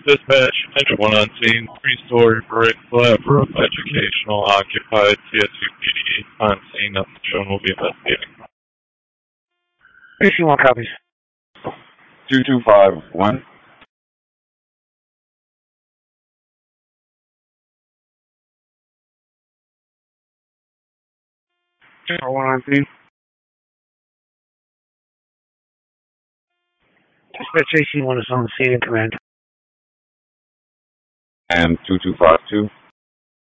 Dispatch, engine 1 on scene, 3-story brick flat roof, educational, occupied, CSU PD on scene, nothing shown, will be investigating. AC1 copies. 2251. Tower 1 on scene. Dispatch AC1 is on the scene in command. And 2252.